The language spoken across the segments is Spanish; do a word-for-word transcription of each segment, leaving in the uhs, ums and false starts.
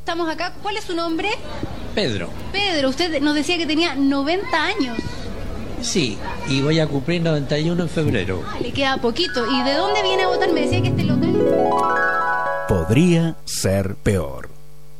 estamos acá. ¿Cuál es su nombre? Pedro. Pedro, usted nos decía que tenía noventa años. Sí, y voy a cumplir noventa y uno en febrero. Ah, le queda poquito. ¿Y de dónde viene a votar? Me decía que este es el hotel. Podría ser peor.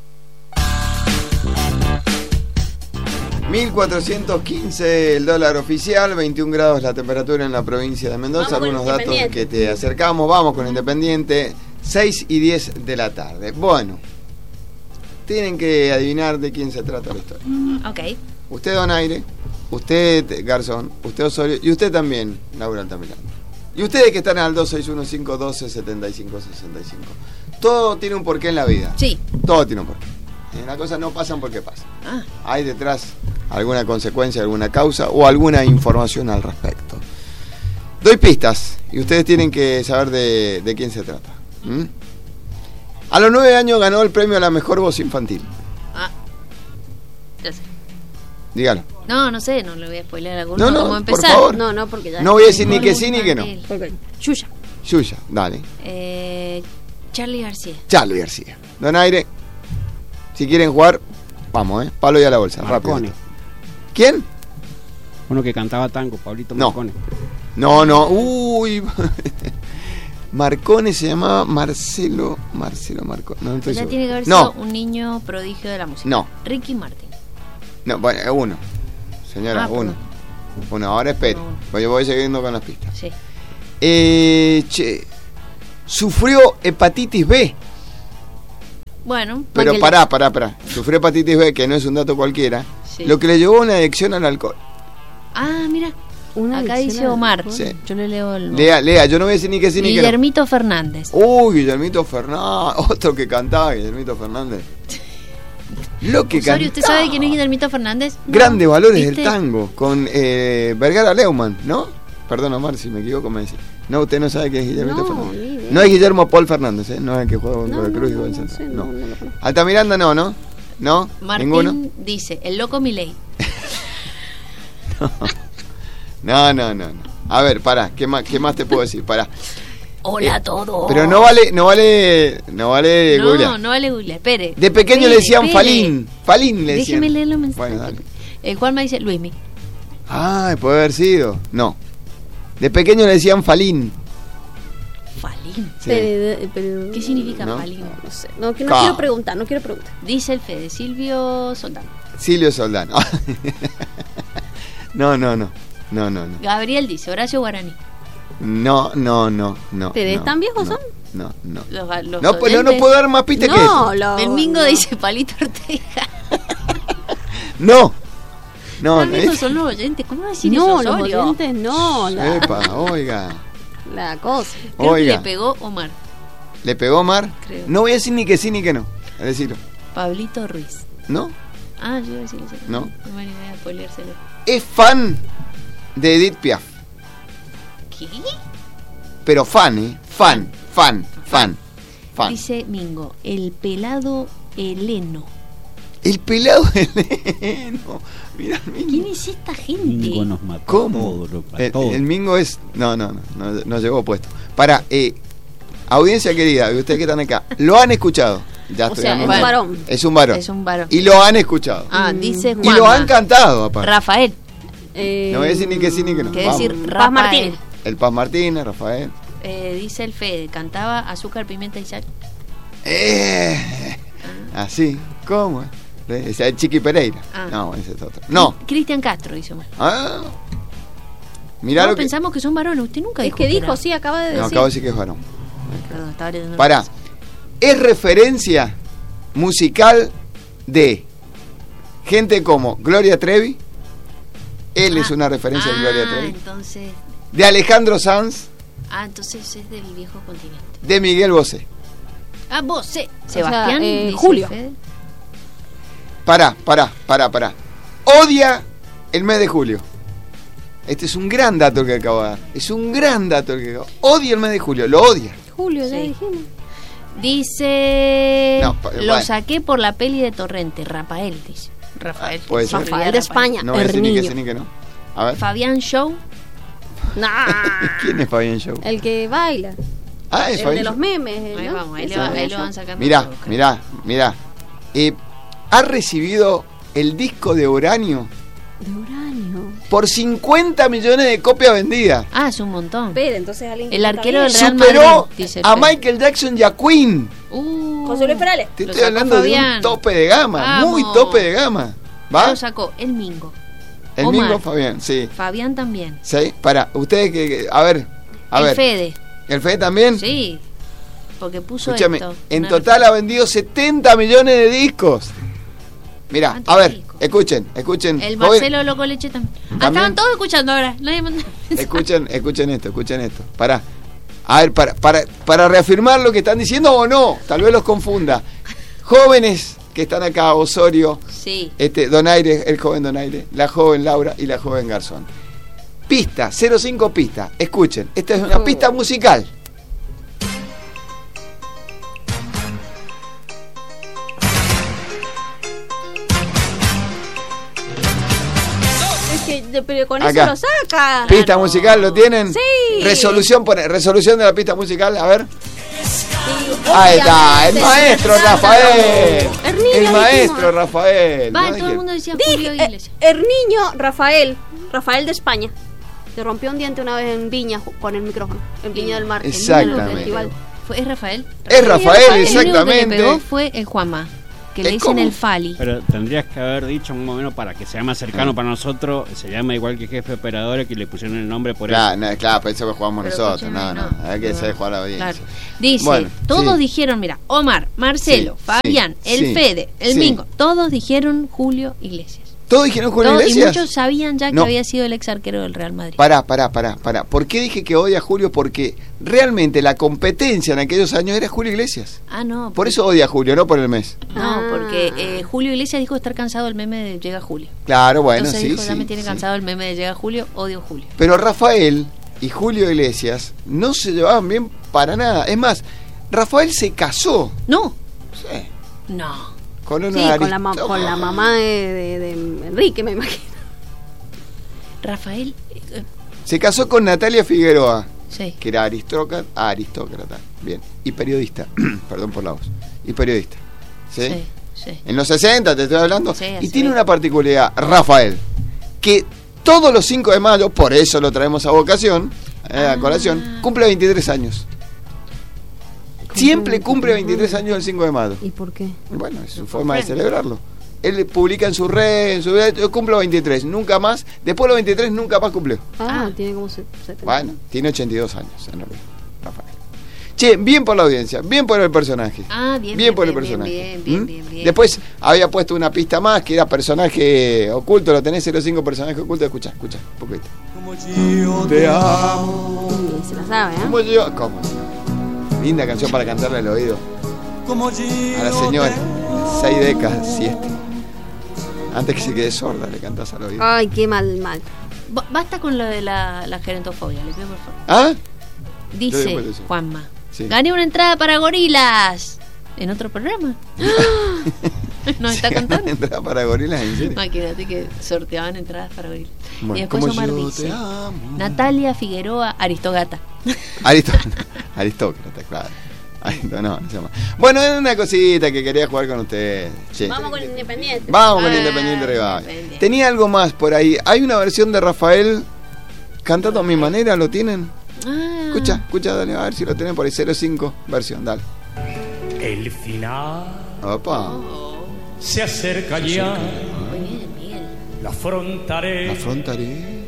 mil cuatrocientos quince el dólar oficial, veintiún grados la temperatura en la provincia de Mendoza. Vamos Algunos datos que te acercamos. Vamos con Independiente, seis y diez de la tarde. Bueno, tienen que adivinar de quién se trata la historia. Ok. Usted, Donaire, usted, Garzón, usted, Osorio, y usted también, Laura Altamirano. Y ustedes que están al dos seis uno cinco uno dos siete cinco seis cinco. Todo tiene un porqué en la vida. Sí. Todo tiene un porqué. Las cosas no pasan porque pasan. Ah. Hay detrás alguna consecuencia, alguna causa o alguna información al respecto. Doy pistas y ustedes tienen que saber de, de quién se trata. ¿Mm? A los nueve años ganó el premio a la mejor voz infantil. Ah. Ya sé. Dígalo. No, no sé, no le voy a spoilear a alguno. No, no, ¿Cómo por empezar? favor. No, no, porque ya. No voy a decir ni que sí ni que no. Okay. Yuya. Yuya, dale. Eh, Charly García. Charly García. Donaire, si quieren jugar, vamos, ¿eh? Palo y a la bolsa, Marcone. rápido. ¿Quién? Uno que cantaba tango, Pablito No. Marcone. No, no, uy. Marcone se llamaba Marcelo, Marcelo Marcone. No, no estoy Ya seguro. tiene que haber No, sido un niño prodigio de la música. No. Ricky Martin. no, bueno, es uno. Señora, Ah, uno. perdón. Uno, ahora espere. No, uno. Pues yo voy siguiendo con las pistas. Sí. Eh, che, sufrió hepatitis B. Bueno. Pero Michael- pará, pará, pará. Sufrió hepatitis B, que no es un dato cualquiera. Sí. Lo que le llevó a una adicción al alcohol. Ah, mira. Una Acá adicción dice al Omar. Sí. Yo le leo el. Lea, lea, yo no voy a decir ni que sí ni que no. Guillermito Fernández. Uy, Guillermito Fernández, otro que cantaba, Guillermito Fernández. Lo que Osorio, cantaba. ¿usted sabe quién es Guillermito Fernández? No. Grandes valores ¿Viste? del tango, con eh, Vergara Leumann, ¿no? Perdón, Omar, si me equivoco me dice. No, usted no sabe quién es Guillermito No, Fernández. ni idea. No es Guillermo Paul Fernández, ¿eh? No es el que juega con No, Cruz y no, con no, Centro. sé, No. no, no lo conozco. Altamiranda no, ¿no? ¿No? Martín ¿Ninguno? dice, el loco Milei. No, no, no, no. A ver, pará, ¿qué más, qué más te puedo decir? Pará. Hola Eh, a todos. Pero no vale, no vale, no vale No, googlear. no vale googlear, espere. De pequeño Espere, le decían espere. Falín. Falín le decían. Déjeme leer los mensajes. Bueno, dale. El cual me dice Luismi. Ay, puede haber sido. No. De pequeño le decían Falín. Falín. Sí. Pero, pero- ¿Qué significa ¿No? Falín? No sé. No, que no Ca. quiero preguntar, no quiero preguntar. Dice el Fede, Silvio Soldán. Silvio Soldán. No, no, no. No, no, no. Gabriel dice, Horacio Guaraní. No, no, no, no. ¿Ustedes no, tan viejos no, son? No, no. Los, ga- los No, pues no, no oyentes. puedo dar más pistas que No, eso. lo- El Mingo no. dice Palito Ortega. No. No, Tan no. viejos es- son los oyentes. ¿Cómo va a decir No, eso, los Osorio? oyentes no, la, Epa, oiga. la cosa. Creo Oiga. que le pegó Omar. ¿Le pegó Omar? Creo. No voy a decir ni que sí ni que no. Es decir, Pablito Ruiz. ¿no? Ah, yo iba a decir eso. No. No me animé a spoileárselo. Es fan de Edith Piaf. ¿Qué? Pero fan, ¿eh? Fan, fan, fan, fan. Dice Mingo, el pelado Heleno. El pelado Heleno. Mirá, el Mingo. ¿Quién es esta gente? Mingo nos mató. ¿Cómo? a todos, a El, todos. el Mingo es... No, no, no, no, no llegó puesto. Para, eh, audiencia querida, y ustedes que están acá, ¿lo han escuchado? Ya O estoy sea, dando es un- un varón. Es un varón. Es un varón. Y lo han escuchado. Ah, dice Y Juanma. lo han cantado, aparte. Rafael. Eh, No voy a decir ni que sí ni que no. ¿Qué Vamos. decir? Paz Rafael. Martínez. El Paz Martínez, Rafael. Eh, dice el Fede, cantaba azúcar, pimienta y sal. Eh, así, ¿cómo? ¿Eh? Ese es Chiqui Pereira. Ah. No, ese es otro. No. Cristian Castro, dice Omar. Ah. Mirá No, lo que... pensamos que son varones. Usted nunca Es dijo que dijo, era. sí, acaba de No, decir. acabo de decir que es varón. Perdón, estaba leyendo. Pará. Es referencia musical de gente como Gloria Trevi. Él es Ah, una referencia de Gloria ah, Trevi. entonces. De Alejandro Sanz. Ah, entonces es del viejo continente. De Miguel Bosé. Ah, vos, sí. O Sebastián. sea, eh, dice Julio. Fede. Pará, pará, pará, pará. Odia el mes de julio. Este es un gran dato el que acabo de dar. Es un gran dato el que acabo. Odia el mes de julio, lo odia. Julio, ya Sí. dijimos. Dice. No, pa- lo bueno. saqué por la peli de Torrente. Rafael, dice. Rafael. Ah, puede ser. Rafael de España. No voy a decir ni que Herminio. sí ni que no. A ver. Fabián Show. Nah. ¿Quién es Fabián Show? El que baila. Ah, es El Fabián de los Show. memes. Ahí ¿no? vamos, ahí, Ese le, va- es ahí Fabián lo Show. van sacando. Mirá, todo, creo. mirá, mirá. eh, ha recibido el disco de uranio De uranio. por cincuenta millones de copias vendidas. Ah, es un montón. Pero entonces alguien. El arquero del Real Superó Madrid, dice el a Fede. Michael Jackson y a Queen. Uh, José Luis Perales. Te Lo estoy sacó hablando Fabián. de un tope de gama, Vamos. muy tope de gama. Ya ¿Va? lo sacó el Mingo. El Omar. mismo Fabián, sí. Fabián también. ¿Sí? Para, ustedes que, que- a ver, a el ver. Fede. ¿El Fede también? Sí. Porque puso Escúchame, esto. en Una total ha vendido setenta millones de discos. Mira, ¿Cuántos a ver, discos? escuchen, escuchen. El Joven- Marcelo Loco Leche también. Ah, ¿También? estaban todos escuchando ahora. Nadie mandó mensaje. Escuchen, escuchen esto, escuchen esto. Para, a ver, para, para, para reafirmar lo que están diciendo o no, tal vez los confunda. Jóvenes que están acá, Osorio, Sí. este, Donaire, el joven Donaire, la joven Laura y la joven Garzón. Pista, cero cinco pista. Escuchen, esta es una pista musical. Es que de- pero con Acá. eso lo saca. Pista no. musical, ¿lo tienen? Sí. Resolución, pone, resolución de la pista musical, a ver. Sí, Ahí está, el obviamente. maestro Rafael. Herminio, El dijimos. maestro Rafael. Va, ¿no? todo Dije- el mundo decía Dije, Julio eh, Iglesias. el niño Rafael, Rafael de España. Se rompió un diente una vez en Viña ju- con el micrófono, en Viña del Mar. en Viña del Exactamente. Festival. Fue, ¿Es Rafael? Es Rafael, El único que le exactamente. pegó fue el Juanma, que le ¿Eh, dicen cómo? el Fali. Pero tendrías que haber dicho en un momento para que sea más cercano Ah. para nosotros, se llama igual que jefe operador, que le pusieron el nombre por Claro, eso. no, claro, pensé que jugamos Pero nosotros. escúchame, No, no, no. hay que No. saber jugar a la audiencia. Claro. Dice, Bueno, todos sí. dijeron, mira, Omar, Marcelo, Sí, Fabián, sí, el sí, Fede, el sí. Mingo, todos dijeron Julio Iglesias. ¿Todos dijeron Julio Todos- y Iglesias? muchos sabían ya que No. había sido el ex arquero del Real Madrid. Pará, pará, pará, pará. ¿Por qué dije que odia a Julio? Porque realmente la competencia en aquellos años era Julio Iglesias. Ah, no. Por eso odia a Julio, no por el mes. No, Ah. porque eh, Julio Iglesias dijo estar cansado del meme de Llega Julio. Claro, bueno, Entonces sí, dijo, sí. ya me tiene sí. cansado el meme de Llega Julio, odio Julio. Pero Rafael y Julio Iglesias no se llevaban bien para nada. Es más, Rafael se casó. No, Sí, no. con una Sí, con la, ma- aristó- con la mamá de, de- de Enrique, me imagino. Rafael, eh, Se casó con Natalia Figueroa, sí. que era aristócrata, aristócrata, bien, y periodista, perdón por la voz, y periodista, ¿sí? Sí, sí. En los sesenta te estoy hablando, Sí, y así tiene es. una particularidad, Rafael, que todos los cinco de mayo, por eso lo traemos a vocación, eh, a Ah. colación, cumple veintitrés años. Siempre cumple veintitrés años el cinco de mayo. ¿Y por qué? Bueno, es su forma de celebrarlo. Él publica en su red, en su red, yo cumplo veintitrés, nunca más, después de los veintitrés nunca más cumplió. Ah, Ah. tiene como se- setenta. Bueno, tiene ochenta y dos años en realidad, Rafael. Che, bien por la audiencia, bien por el personaje. Ah, bien, bien, por el bien, personaje. bien, bien, ¿Mm? bien, bien. Después había puesto una pista más que era personaje oculto, lo tenés cero cinco personajes ocultos, escucha, escucha, un poquito. Te amo. Sí, se la sabe, ¿eh? Como yo, ¿cómo? Linda canción para cantarle al oído. A la señora, seis décadas, siete. Antes que se quede sorda, le cantás al oído. Ay, qué mal, mal. Ba- Basta con lo de la, la gerentofobia, le pido por favor. ¿Ah? Yo Dice después de eso. Juanma, Sí. gané una entrada para gorilas. ¿En otro programa? Nos está contando. Entrada para gorilas, en serio. Imagínate que sorteaban entradas para gorilas. Bueno, y después como Omar yo dice, te amo. Natalia Figueroa Aristogata. Aristó- Aristócrata, claro. Aristó- no, no se llama. Bueno, era una cosita que quería jugar con ustedes. Che. Vamos con Independiente. Vamos con Ah, Independiente Rivadavia. Independiente. Tenía algo más por ahí. Hay una versión de Rafael cantando a mi manera, ¿lo tienen? Ah, Escucha, escucha, dale, a ver si lo tienen por ahí. cero cinco versión, dale. El final Opa, se acerca ya, muy bien, Miguel. la afrontaré afrontaré.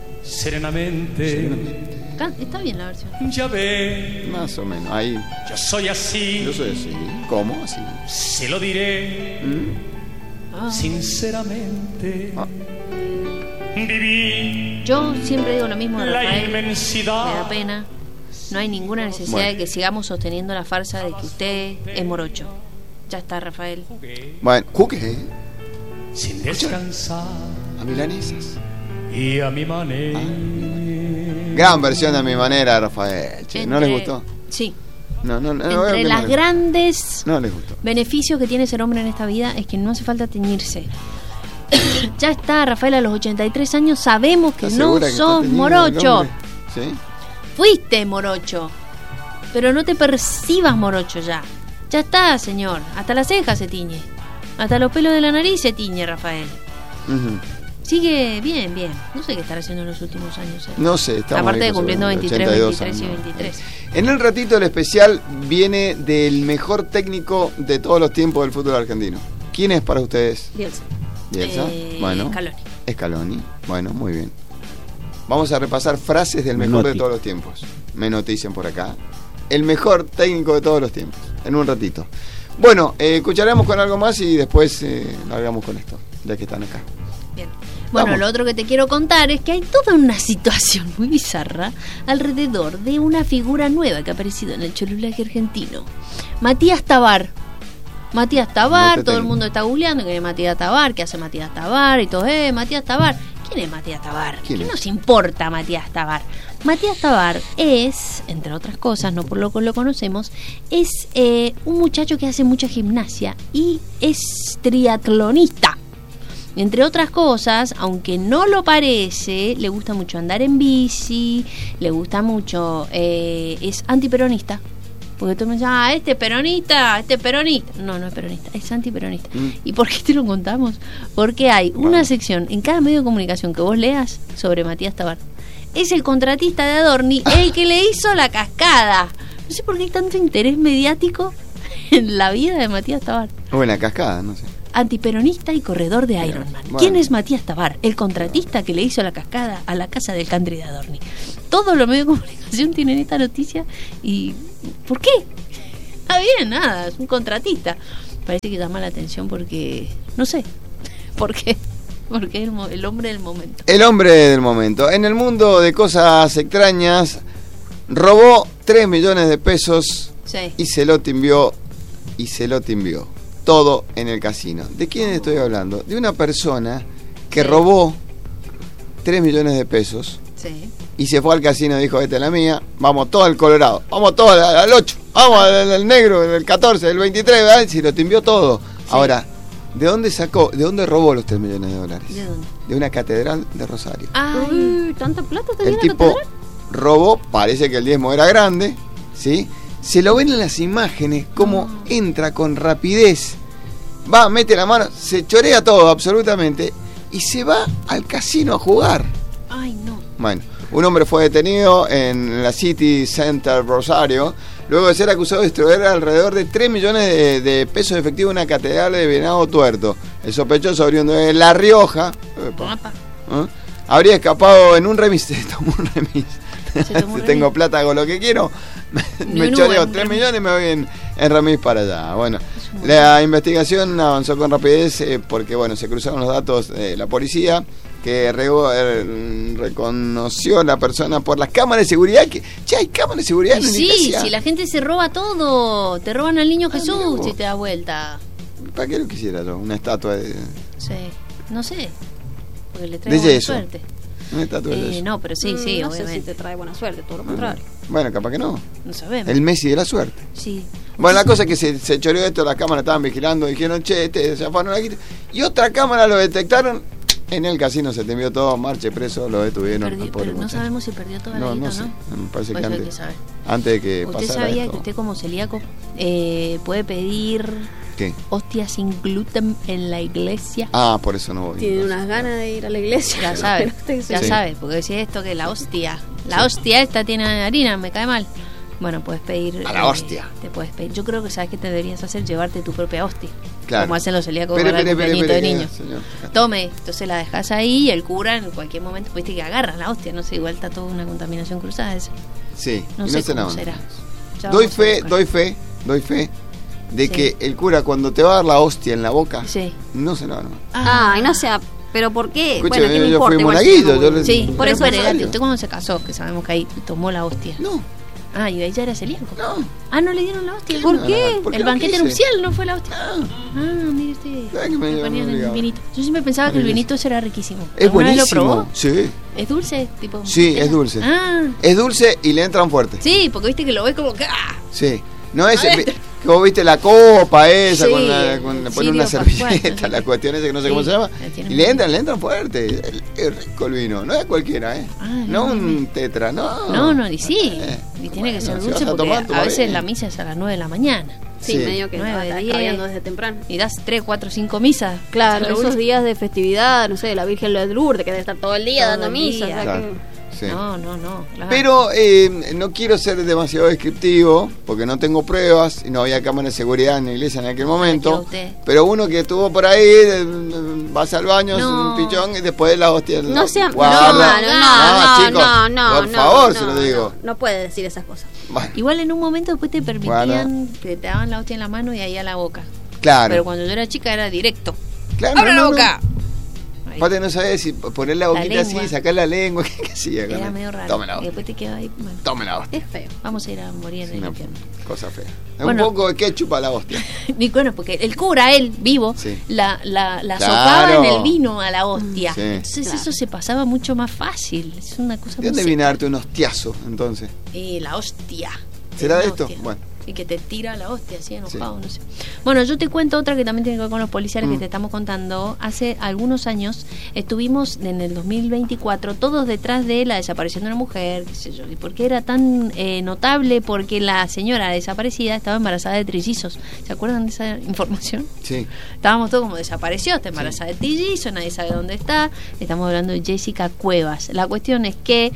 serenamente. Can- Está bien la versión. Ya ve, Más o menos, ahí. yo soy así, Yo soy así. ¿Cómo? Así. se lo diré ¿Mm? Ah. sinceramente. Ah. Viví Yo siempre digo lo mismo de la Rafael. Me inmensidad. da pena. No hay ninguna necesidad Bueno. de que sigamos sosteniendo la farsa de que usted es morocho. Ya está, Rafael. Bueno, jugué Sin descansar a milanesas. y a mi manera. Gran versión de a mi manera, Rafael. Che, ¿no les Entre- gustó? Sí. No, no, no. veo Entre que las no les- grandes No les gustó. beneficios que tiene ser hombre en esta vida es que no hace falta teñirse. Ya está, Rafael, a los ochenta y tres años sabemos que ¿Estás no segura que está sos teñido el morocho. hombre? ¿Sí? Fuiste morocho. Pero no te percibas morocho ya. Ya está, señor. Hasta la ceja se tiñe. Hasta los pelos de la nariz se tiñe Rafael. Ujú. Sigue bien, bien. No sé qué estará haciendo en los últimos años. eh. No sé, estamos Aparte ahí de cumpliendo sobre veintitrés, ochenta y dos veintitrés y años. veintitrés. En el ratito el especial viene del mejor técnico de todos los tiempos del fútbol argentino. ¿Quién es para ustedes? Bielsa. Bielsa. Eh, Bueno, Scaloni. Scaloni. Bueno, muy bien. Vamos a repasar frases del mejor Menotti. de todos los tiempos. Me noticen por acá. El mejor técnico de todos los tiempos. En un ratito. Bueno, eh, escucharemos con algo más y después eh, largamos con esto, ya que están acá. Bien. Bueno, Vamos. lo otro que te quiero contar es que hay toda una situación muy bizarra alrededor de una figura nueva que ha aparecido en el cholulaje argentino. Matías Tabar. Matías Tabar, No te todo el tengo. mundo está googleando que es Matías Tabar, que hace Matías Tabar y todo, eh, Matías Tabar. ¿Quién es Matías Tabar? ¿Quién ¿Qué es? nos importa Matías Tabar? Matías Tabar es, entre otras cosas, no por lo que lo conocemos, es eh, un muchacho que hace mucha gimnasia y es triatlonista. Entre otras cosas, aunque no lo parece, le gusta mucho andar en bici, le gusta mucho, eh, es antiperonista. Porque tú me dices, ah, este es peronista, este es peronista. No, no es peronista, es antiperonista. Mm. ¿Y por qué te lo contamos? Porque hay una Bueno. sección en cada medio de comunicación que vos leas sobre Matías Tabar. Es el contratista de Adorni, el que le hizo la cascada. No sé por qué hay tanto interés mediático en la vida de Matías Tabar. Buena cascada, no sé. Antiperonista y corredor de Ironman. bueno. ¿Quién es Matías Tabar? El contratista que le hizo la cascada a la casa del country de Adorni. Todos los medios de comunicación tienen esta noticia y... ¿por qué? Está bien, nada, es un contratista. Parece que llama la atención porque... no sé. ¿Por qué? Porque es el, mo- el hombre del momento. El hombre del momento. En el mundo de cosas extrañas, robó tres millones de pesos Sí. y se lo timbió. Y se lo timbió. Todo en el casino. ¿De quién estoy hablando? De una persona que Sí. robó tres millones de pesos Sí. y se fue al casino y dijo, esta es la mía, vamos todo al Colorado, vamos todo al, al ocho, vamos al, al negro, el catorce, el veintitrés, ¿verdad? Y se lo timbió todo. Ahora, ¿de dónde sacó, de dónde robó los tres millones de dólares? ¿De dónde? De una catedral de Rosario. Ay, Uy, ¿tanta plata tenía El la tipo catedral? robó, parece que el diezmo era grande, ¿sí? Se lo ven en las imágenes, cómo No. entra con rapidez, va, mete la mano, se chorea todo absolutamente y se va al casino a jugar. ay, no. Bueno, un hombre fue detenido en la City Center Rosario luego de ser acusado de distribuir alrededor de tres millones de, de pesos de efectivo en una catedral de Venado Tuerto. El sospechoso oriundo de La Rioja, epa, Apa. ¿eh? habría escapado en un remis. Se tomó un remis. Se tomó un Si tengo remis. plata, hago lo que quiero. Ni Me un choreo Uber, tres un remis. millones y me voy en, en remis para allá. Bueno, un la investigación avanzó con rapidez eh, porque bueno, se cruzaron los datos de la policía que rego- eh, reconoció a la persona por las cámaras de seguridad. Que ya hay cámaras de seguridad Y en la sí, iglesia. si la gente se roba todo, te roban al niño Ah, Jesús mirá vos. si te da vuelta. ¿Para qué lo quisiera yo? Una estatua de, Sí, no sé, porque le trae de buena yeso. suerte. Una estatua de Eh, yeso. no, pero sí, Mm, sí, no sé si obviamente. te trae buena suerte, todo lo Ah, contrario. Bueno, capaz que no. No sabemos. El Messi de la suerte. Sí. Bueno, la cosa es que se, se choreó esto, las cámaras estaban vigilando, dijeron, che, este se afaron aquí. Y otra cámara lo detectaron, en el casino se te envió todo, marche preso, lo detuvieron. Perdió- al pobre pero no muchacho. sabemos si perdió toda la No, guita, no sé, ¿no? me parece Pues que hay antes, que saber. antes de que ¿Usted pasara sabía esto. que usted como celíaco eh, puede pedir ¿Qué? hostias sin gluten en la iglesia? Ah, por eso no voy. Tiene unas ganas de ir a la iglesia. Ya sabe, Pero usted ya Sí. sabe, porque si esto que la hostia, la hostia esta tiene harina, me cae mal. Bueno, puedes pedir... A la hostia. Te puedes pedir. Yo creo que sabes que te deberías hacer, llevarte tu propia hostia. Claro. Como hacen los celíacos Espere, para el espere, espere, cumpleañito de espere, niños. señor. Tome, entonces la dejas ahí y el cura en cualquier momento, viste que agarra la hostia, no sé, igual está toda una contaminación cruzada esa. Sí, No y sé no se cómo nada. será. Ya Doy vamos a fe, buscar. doy fe, doy fe de Sí. que el cura cuando te va a dar la hostia en la boca, Sí. no se nada nomás. Ay, no sea, pero ¿por qué? Escuche, bueno, ¿qué me yo importa? fui Igual monaguillo, si no, yo le- Sí, por por eso eso es elegante. Usted cuando se casó, que sabemos que ahí tomó la hostia. No, Ah, y ella era celíaco. no. Ah, no le dieron la hostia. ¿Por no, qué? ¿por El no banquete quise? nupcial no fue la hostia. Ah, Ah, mire usted. ¿Sabe que me Le habían ponían el obligado? vinito. Yo siempre pensaba que el Maravilloso. vinito era riquísimo. es ¿Alguna vez buenísimo. lo probó? Sí, ¿Es dulce? Tipo, Sí, ¿era? es dulce. Ah, es dulce y le entran fuerte. sí, porque viste que lo ves como que... ¡ah! Sí. No es Adentro. que vos viste la copa esa Sí, con, la, con le ponen una Sirio Pascual, servilleta, no sé la qué. cuestión esa que no sé Sí, cómo se llama. la tienen Y le muy- entran, le entran fuerte. Es, es rico el vino, no es cualquiera, ¿eh? Ah, no no, un no. tetra, no. No, no, y sí. Eh, Y tiene que bueno, ser si dulce vas a porque tomar, toma a veces bien. la misa es a las nueve de la mañana. Sí, Sí. medio que Nueve, estaba diez. extraviando desde temprano. Y das tres, cuatro, cinco misas. Claro, Eso es lo esos último. días de festividad, no sé, la Virgen de Lourdes, que debe estar todo el día Todo dando el misa. día. o sea Claro. que- Sí. No, no, no. Claro. Pero eh, no quiero ser demasiado descriptivo porque no tengo pruebas y no había cámara de seguridad en la iglesia en aquel momento. usted. Pero uno que estuvo por ahí, eh, vas al baño, No. un pichón y después de la hostia. No sea, no, guarda. no, no, no, chicos, no, no, por no, favor, no, se lo digo. No, no puede decir esas cosas. Bueno, Igual en un momento después te permitían Bueno. que te daban la hostia en la mano y ahí a la boca. claro. Pero cuando yo era chica era directo. claro, ¡Abre no, la no, boca! no. Ahí. Aparte no sabés si poner la boquita lengua. así, sacar la lengua, ¿qué, qué hacía? con Era él? medio raro. Tome la Y hostia. después te quedaba ahí. Bueno, Tome la hostia. Es feo. vamos a ir a morir en el Una infierno. cosa fea. Bueno. Un poco de ketchup a la hostia. Y bueno, porque el cura, él, vivo, Sí. la, la, la Claro. sopaba en el vino a la hostia. Sí. Entonces Claro. eso se pasaba mucho más fácil. Es una cosa ¿De dónde muy viene a seca. darte un hostiazo entonces? Eh, la hostia. ¿Será Una de esto? hostia. Bueno. Y que te tira la hostia así enojado, no sé. Bueno, yo te cuento otra que también tiene que ver con los policiales Mm. que te estamos contando. Hace algunos años estuvimos en el dos mil veinticuatro todos detrás de la desaparición de una mujer, qué sé yo. ¿Y por qué era tan eh, notable? Porque la señora desaparecida estaba embarazada de trillizos. ¿Se acuerdan de esa información? Sí. Estábamos todos como desapareció, está embarazada de trillizos, nadie sabe dónde está. Estamos hablando de Jessica Cuevas. La cuestión es que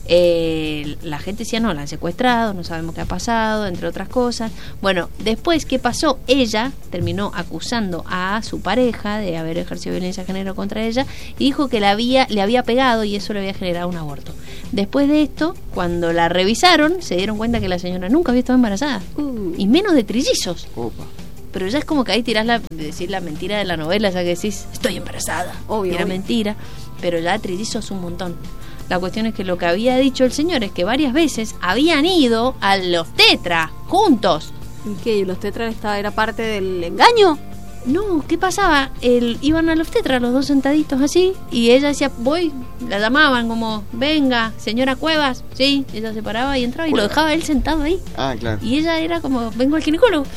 eh, la gente decía, no, la han secuestrado, no sabemos qué ha pasado, entre otras cosas. Bueno, después, ¿qué pasó? Ella terminó acusando a su pareja de haber ejercido violencia de género contra ella y dijo que la había, le había pegado y eso le había generado un aborto. Después de esto, cuando la revisaron, se dieron cuenta que la señora nunca había estado embarazada. Uh. Y menos de trillizos. Opa. Pero ya es como que ahí tirás la, decir la mentira de la novela, ya que decís, estoy embarazada. Obvio, Y era obvio. mentira, pero ya trillizos un montón. La cuestión es que lo que había dicho el señor es que varias veces habían ido a los tetra juntos. ¿Y qué? ¿Los tetras esta era parte del engaño? No, ¿qué pasaba? El, iban a los tetra, los dos sentaditos así, y ella decía, voy, la llamaban como, venga, señora Cuevas, sí, ella se paraba y entraba y lo Cuevas. dejaba él sentado ahí. Ah, claro. Y ella era como, vengo al ginecólogo.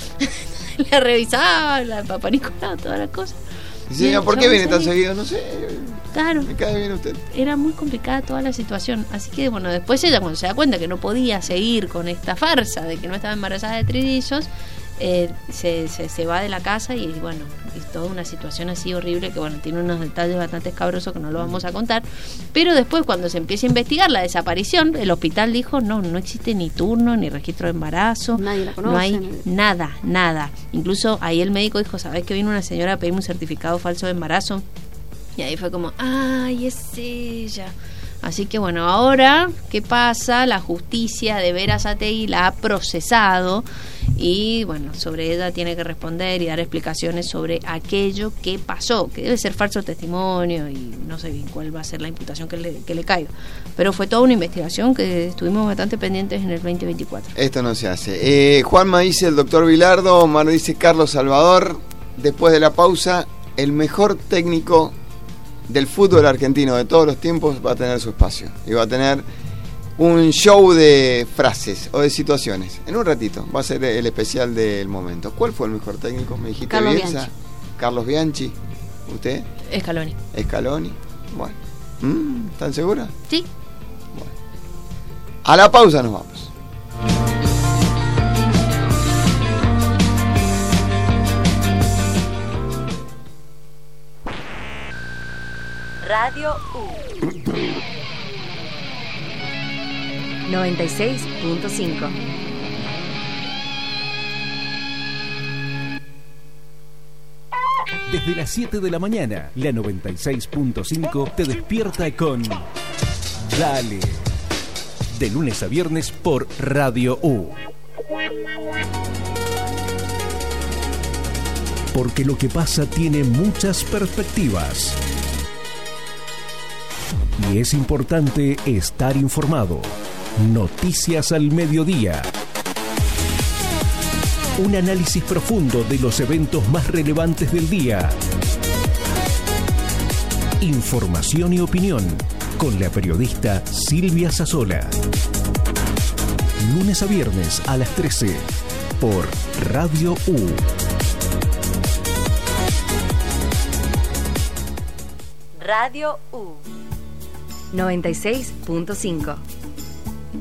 La revisaba, la papá Nicolau, todas las cosas. Sí, Y el ¿por qué chabón viene tan seguía. seguido? No sé. Claro, Me cae bien usted. era muy complicada toda la situación. Así que, bueno, después ella, cuando se da cuenta que no podía seguir con esta farsa de que no estaba embarazada de trillizos, eh, se, se, se va de la casa y, bueno, es toda una situación así horrible que, bueno, tiene unos detalles bastante escabrosos que no lo vamos a contar. Pero después, cuando se empieza a investigar la desaparición, el hospital dijo, no, no existe ni turno, ni registro de embarazo. Nadie la conoce, No hay nadie- nada, nada. Incluso ahí el médico dijo, ¿sabés que vino una señora a pedirme un certificado falso de embarazo? Y ahí fue como, ay, es ella. Así que bueno, ahora, ¿qué pasa? La justicia de Berazategui la ha procesado y bueno, sobre ella tiene que responder y dar explicaciones sobre aquello que pasó, que debe ser falso testimonio y no sé bien cuál va a ser la imputación que le, que le caiga. Pero fue toda una investigación que estuvimos bastante pendientes en el veinte veinticuatro. Esto no se hace. Eh, Juanma dice el doctor Vilardo, Omar dice Carlos Salvador. Después de la pausa, el mejor técnico del fútbol argentino de todos los tiempos va a tener su espacio. Y va a tener un show de frases o de situaciones. En un ratito va a ser el especial del momento. ¿Cuál fue el mejor técnico? Me dijiste Carlos Bielsa. Bianchi. Carlos Bianchi. ¿Usted? Scaloni. Scaloni. Bueno. Mm, ¿Están seguras? Sí. A la pausa nos vamos. Radio U noventa y seis punto cinco. Desde las siete de la mañana, la noventa y seis punto cinco te despierta con Dale. De lunes a viernes por Radio U. Porque lo que pasa tiene muchas perspectivas. Y es importante estar informado. Noticias al mediodía. Un análisis profundo de los eventos más relevantes del día. Información y opinión con la periodista Silvia Sazzola. Lunes a viernes a las trece por Radio U. Radio U noventa y seis punto cinco.